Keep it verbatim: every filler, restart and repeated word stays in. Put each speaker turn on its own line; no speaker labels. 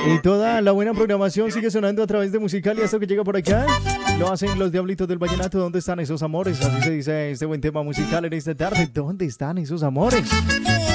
Y toda la buena programación sigue sonando a través de Musical y hasta que llega por acá. Lo hacen los Diablitos del Vallenato. ¿Dónde están esos amores? Así se dice este buen tema musical en esta tarde. ¿Dónde están esos amores?